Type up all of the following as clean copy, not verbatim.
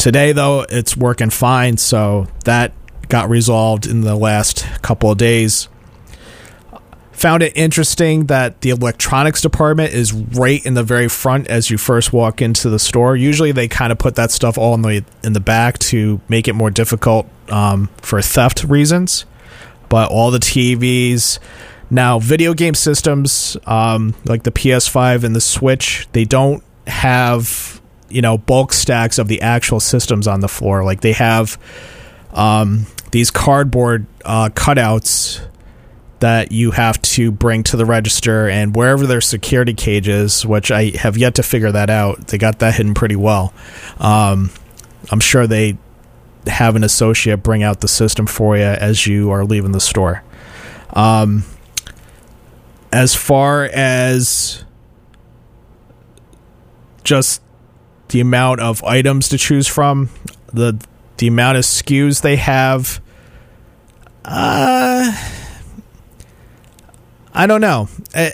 Today, though, it's working fine, so that got resolved in the last couple of days. Found it interesting that the electronics department is right in the very front as you first walk into the store. Usually they kind of put that stuff all in the back to make it more difficult for theft reasons. But all the TVs... Now, video game systems like the PS5 and the Switch, they don't have, bulk stacks of the actual systems on the floor. Like, they have these cardboard cutouts that you have to bring to the register, and wherever their security cage is, which I have yet to figure that out, they got that hidden pretty well. I'm sure they have an associate bring out the system for you as you are leaving the store. As far as just the amount of items to choose from, the amount of SKUs they have, I don't know.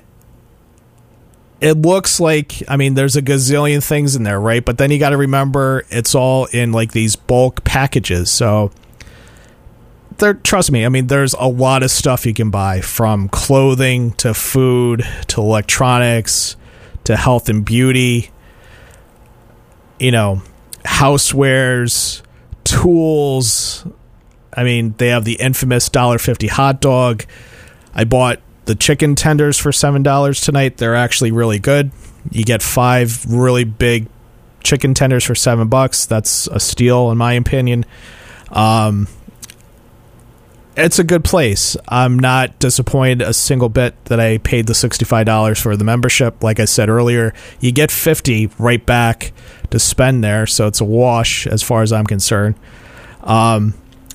It looks like, there's a gazillion things in there, right? But then you got to remember it's all in like these bulk packages. So trust me, there's a lot of stuff you can buy, from clothing to food to electronics to health and beauty, housewares, tools. They have the infamous $1.50 hot dog. I bought the chicken tenders for $7 tonight. They're actually really good. You get 5 really big chicken tenders for $7. That's a steal in my opinion. It's a good place. I'm not disappointed a single bit that I paid the $65 for the membership. Like I said earlier, you get $50 right back to spend there, so it's a wash as far as I'm concerned. The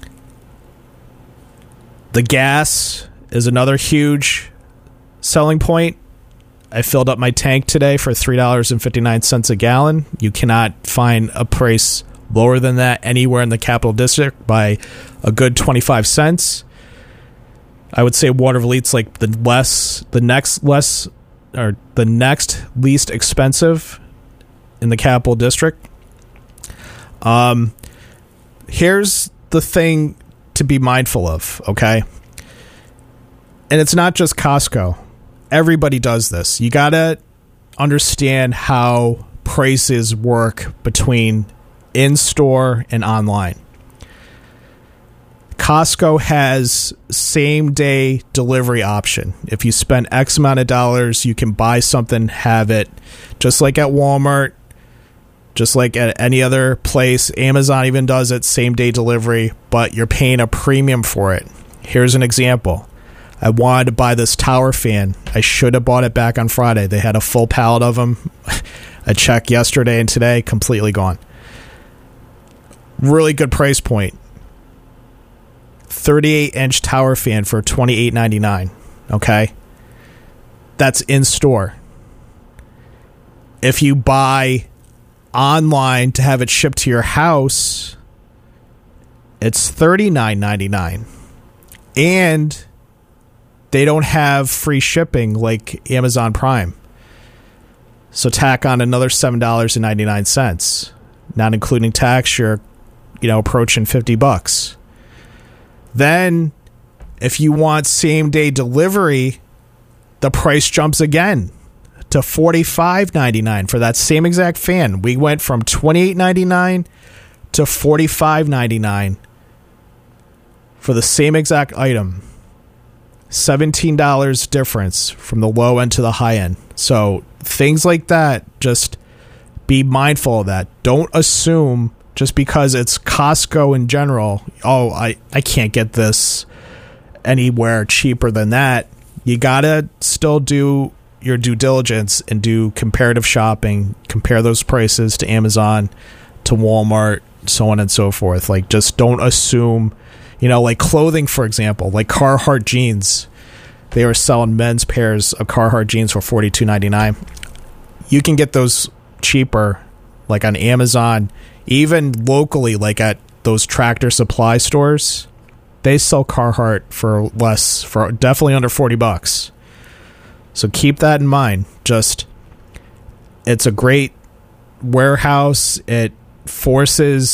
gas is another huge selling point. I filled up my tank today for $3.59 a gallon. You cannot find a price lower than that anywhere in the Capital District by a good 25 cents. I would say Watervliet's like the next least expensive in the Capital District. Here's the thing to be mindful of, okay? And it's not just Costco. Everybody does this. You gotta understand how prices work between in-store and online. Costco has same-day delivery option. If you spend X amount of dollars, you can buy something, have it. Just like at Walmart, just like at any other place. Amazon even does it, same-day delivery, but you're paying a premium for it. Here's an example. I wanted to buy this tower fan. I should have bought it back on Friday. They had a full pallet of them. I checked yesterday and today, completely gone. Really good price point. 38-inch tower fan for $28.99. Okay? That's in store. If you buy online to have it shipped to your house, it's $39.99. And they don't have free shipping like Amazon Prime. So tack on another $7.99. Not including tax, you're approaching $50. Then, if you want same-day delivery, the price jumps again to $45.99 for that same exact fan. We went from $28.99 to $45.99 for the same exact item. $17 difference from the low end to the high end. So things like that, just be mindful of that. Don't assume just because it's Costco in general, I can't get this anywhere cheaper than that. You gotta still do your due diligence and do comparative shopping, compare those prices to Amazon, to Walmart, so on and so forth. Like, just don't assume, like clothing, for example, like Carhartt jeans. They were selling men's pairs of Carhartt jeans for $42.99. You can get those cheaper, like on Amazon, even locally, like at those Tractor Supply stores. They sell Carhartt for less, for definitely under $40. So keep that in mind. Just, it's a great warehouse. It forces